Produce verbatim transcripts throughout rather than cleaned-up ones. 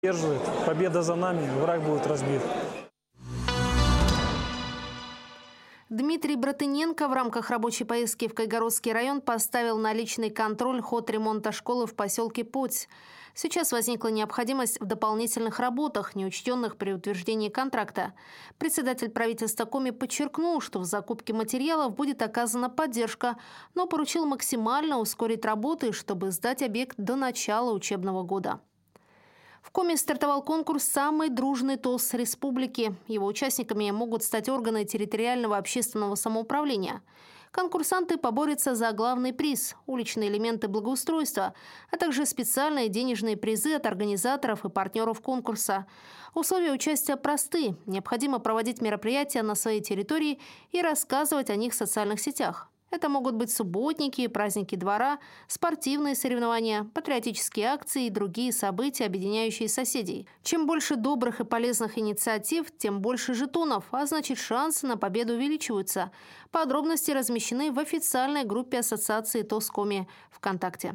Держит. Победа за нами, враг будет разбит. Дмитрий Братыненко в рамках рабочей поездки в Кайгородский район поставил на личный контроль ход ремонта школы в поселке Путь. Сейчас возникла необходимость в дополнительных работах, не учтенных при утверждении контракта. Председатель правительства Коми подчеркнул, что в закупке материалов будет оказана поддержка, но поручил максимально ускорить работы, чтобы сдать объект до начала учебного года. В Коми стартовал конкурс «Самый дружный ТОС республики». Его участниками могут стать органы территориального общественного самоуправления. Конкурсанты поборются за главный приз – уличные элементы благоустройства, а также специальные денежные призы от организаторов и партнеров конкурса. Условия участия просты. Необходимо проводить мероприятия на своей территории и рассказывать о них в социальных сетях. Это могут быть субботники, праздники двора, спортивные соревнования, патриотические акции и другие события, объединяющие соседей. Чем больше добрых и полезных инициатив, тем больше жетонов, а значит шансы на победу увеличиваются. Подробности размещены в официальной группе Ассоциации ТОС Коми ВКонтакте.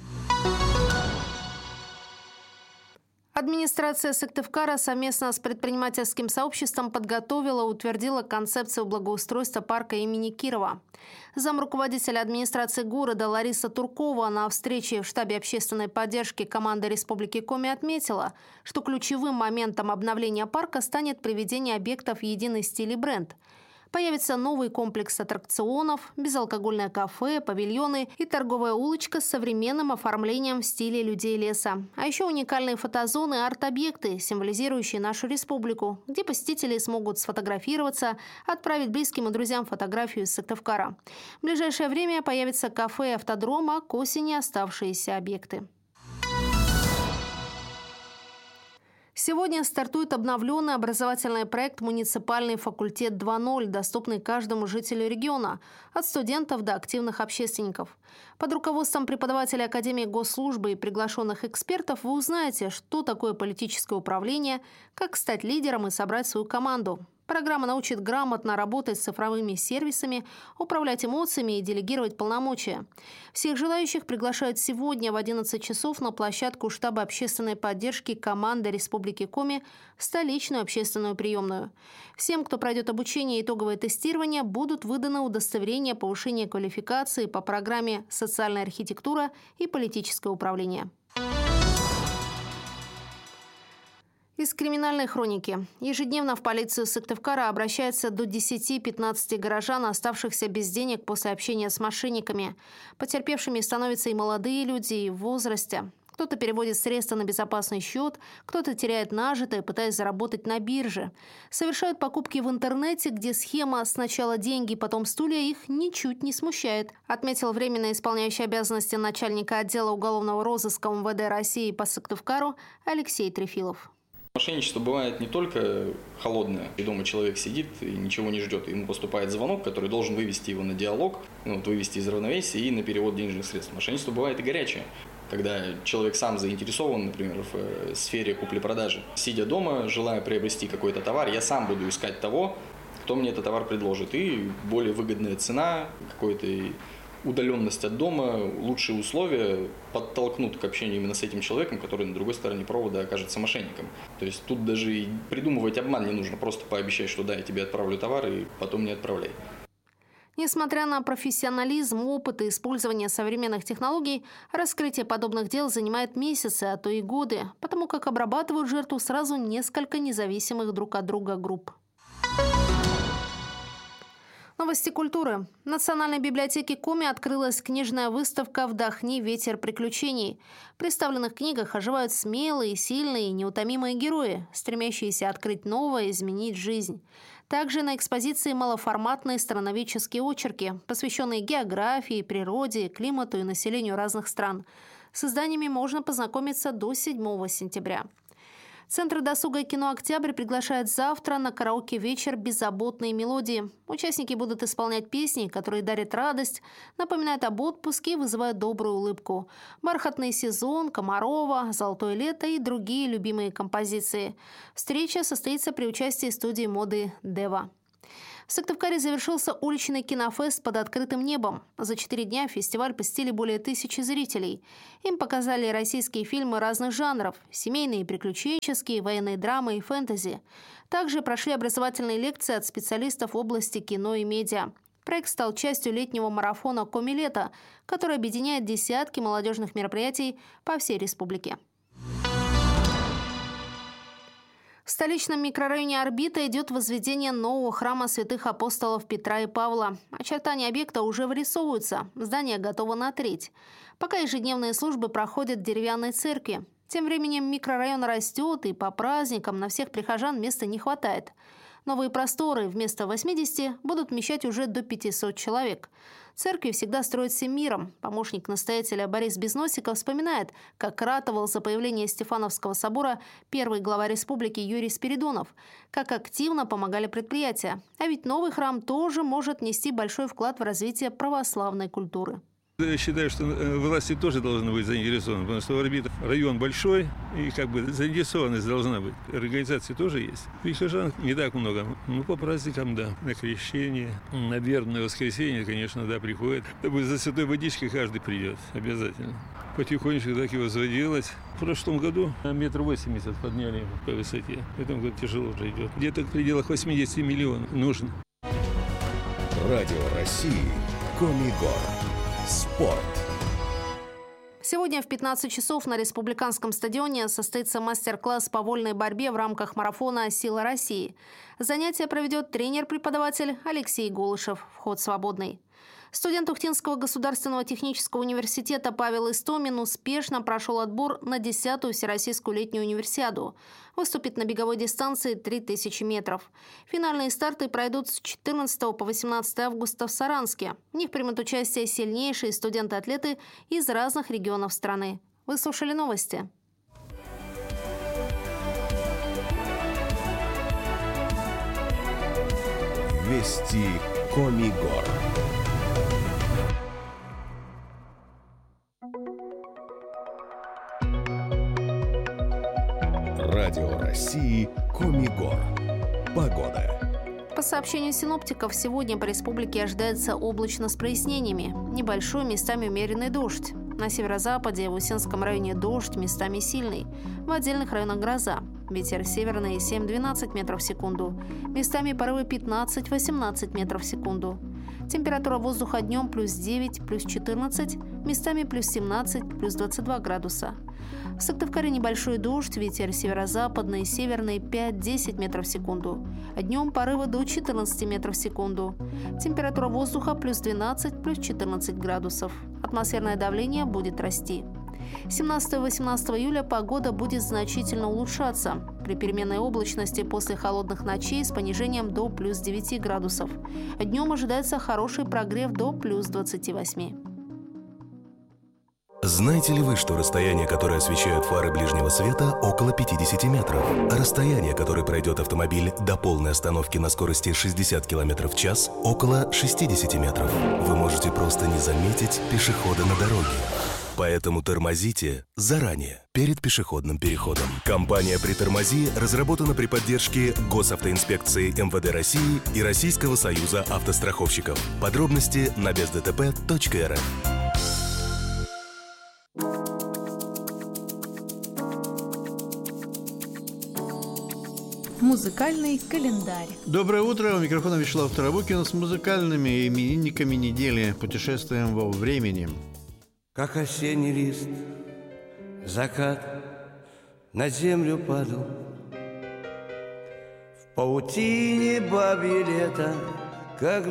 Администрация Сыктывкара совместно с предпринимательским сообществом подготовила и утвердила концепцию благоустройства парка имени Кирова. Замруководителя администрации города Лариса Туркова на встрече в штабе общественной поддержки команды Республики Коми отметила, что ключевым моментом обновления парка станет приведение объектов в единый стиль и бренд. Появится новый комплекс аттракционов, безалкогольное кафе, павильоны и торговая улочка с современным оформлением в стиле людей леса. А еще уникальные фотозоны и арт-объекты, символизирующие нашу республику, где посетители смогут сфотографироваться, отправить близким и друзьям фотографию из Сыктывкара. В ближайшее время появится кафе и автодром, а к осени оставшиеся объекты. Сегодня стартует обновленный образовательный проект «Муниципальный факультет два ноль», доступный каждому жителю региона, от студентов до активных общественников. Под руководством преподавателей Академии госслужбы и приглашенных экспертов вы узнаете, что такое политическое управление, как стать лидером и собрать свою команду. Программа научит грамотно работать с цифровыми сервисами, управлять эмоциями и делегировать полномочия. Всех желающих приглашают сегодня в одиннадцать часов на площадку штаба общественной поддержки команды Республики Коми в столичную общественную приемную. Всем, кто пройдет обучение и итоговое тестирование, будут выданы удостоверения повышения квалификации по программе «Социальная архитектура и политическое управление». Из криминальной хроники. Ежедневно в полицию Сыктывкара обращается до десяти-пятнадцати горожан, оставшихся без денег после общения с мошенниками. Потерпевшими становятся и молодые люди, и в возрасте. Кто-то переводит средства на безопасный счет, кто-то теряет нажитое, пытаясь заработать на бирже. Совершают покупки в интернете, где схема «сначала деньги, потом стулья» их ничуть не смущает, отметил временно исполняющий обязанности начальника отдела уголовного розыска МВД России по Сыктывкару Алексей Трефилов. Мошенничество бывает не только холодное, и дома человек сидит и ничего не ждет, ему поступает звонок, который должен вывести его на диалог, ну, вот, вывести из равновесия и на перевод денежных средств. Мошенничество бывает и горячее, когда человек сам заинтересован, например, в сфере купли-продажи. Сидя дома, желая приобрести какой-то товар, я сам буду искать того, кто мне этот товар предложит, и более выгодная цена, какой-то удаленность от дома, лучшие условия подтолкнут к общению именно с этим человеком, который на другой стороне провода окажется мошенником. То есть тут даже и придумывать обман не нужно, просто пообещать, что да, я тебе отправлю товар, и потом не отправляй. Несмотря на профессионализм, опыт и использование современных технологий, раскрытие подобных дел занимает месяцы, а то и годы, потому как обрабатывают жертву сразу несколько независимых друг от друга групп. Новости культуры. В Национальной библиотеке Коми открылась книжная выставка «Вдохни ветер приключений». В представленных книгах оживают смелые, сильные и неутомимые герои, стремящиеся открыть новое, изменить жизнь. Также на экспозиции малоформатные страноведческие очерки, посвященные географии, природе, климату и населению разных стран. С изданиями можно познакомиться до седьмого сентября. Центр досуга и кино «Октябрь» приглашает завтра на караоке-вечер «Беззаботные мелодии». Участники будут исполнять песни, которые дарят радость, напоминают об отпуске и вызывают добрую улыбку. «Бархатный сезон», «Комарова», «Золотое лето» и другие любимые композиции. Встреча состоится при участии студии моды «Дева». В В Сыктывкаре завершился уличный кинофест под открытым небом. За четыре дня фестиваль посетили более тысячи зрителей. Им показали российские фильмы разных жанров – семейные, приключенческие, военные драмы и фэнтези. Также прошли образовательные лекции от специалистов в области кино и медиа. Проект стал частью летнего марафона «Коми-лето», который объединяет десятки молодежных мероприятий по всей республике. В столичном микрорайоне Орбита идет возведение нового храма святых апостолов Петра и Павла. Очертания объекта уже вырисовываются. Здание готово на треть. Пока ежедневные службы проходят в деревянной церкви. Тем временем микрорайон растет, и по праздникам на всех прихожан места не хватает. Новые просторы вместо восьмидесяти будут вмещать уже до пятисот человек. Церкви всегда строят всем миром. Помощник настоятеля Борис Безносиков вспоминает, как ратовал за появление Стефановского собора первый глава республики Юрий Спиридонов, как активно помогали предприятия. А ведь новый храм тоже может нести большой вклад в развитие православной культуры. Я считаю, что власти тоже должны быть заинтересованы, потому что Орбита район большой, и как бы заинтересованность должна быть. Организации тоже есть. Прихожан не так много. Ну, по праздникам, да. На крещение, на вербное воскресенье, конечно, да, приходят. За святой водичкой каждый придет, обязательно. Потихонечку так и возводилось. В прошлом году метр восемьдесят подняли по высоте. В этом году тяжело уже идет. Где-то в пределах восьмидесяти миллионов нужно. Радио России. Коми-гор. Спорт. Сегодня в пятнадцать часов на республиканском стадионе состоится мастер-класс по вольной борьбе в рамках марафона «Сила России». Занятия проведет тренер-преподаватель Алексей Голышев. Вход свободный. Студент Ухтинского государственного технического университета Павел Истомин успешно прошел отбор на десятую Всероссийскую летнюю универсиаду. Выступит на беговой дистанции три тысячи метров. Финальные старты пройдут с четырнадцатого по восемнадцатое августа в Саранске. В них примут участие сильнейшие студенты-атлеты из разных регионов страны. Вы слушали новости. Вести Коми-гор. Радио России Коми-гор. Погода. По сообщению синоптиков, сегодня по республике ожидается облачно с прояснениями. Небольшой, местами умеренный дождь. На северо-западе в Усинском районе дождь, местами сильный. В отдельных районах гроза. Ветер северный семь-двенадцать метров в секунду. Местами порывы пятнадцать-восемнадцать метров в секунду. Температура воздуха днем плюс девять, плюс четырнадцать, местами плюс семнадцать, плюс двадцать два градуса. В Сыктывкаре небольшой дождь, ветер северо-западный, северный пять-десять метров в секунду. Днем порывы до четырнадцати метров в секунду. Температура воздуха плюс двенадцать, плюс четырнадцать градусов. Атмосферное давление будет расти. семнадцатого-восемнадцатого июля погода будет значительно улучшаться. При переменной облачности после холодных ночей с понижением до плюс девяти градусов. Днем ожидается хороший прогрев до плюс двадцати восьми. Знаете ли вы, что расстояние, которое освещают фары ближнего света, около пятидесяти метров? А расстояние, которое пройдет автомобиль до полной остановки на скорости шестьдесят километров в час, около шестидесяти метров. Вы можете просто не заметить пешехода на дороге. Поэтому тормозите заранее, перед пешеходным переходом. Компания «Притормози» разработана при поддержке Госавтоинспекции эм вэ дэ России и Российского союза автостраховщиков. Подробности на без дэ тэ пэ точка эр эф. Музыкальный календарь. Доброе утро. У микрофона Вячеслав Тарабукин с музыкальными именинниками недели. Путешествуем во времени. Как осенний лист, закат на землю падал. В паутине бабье лето, как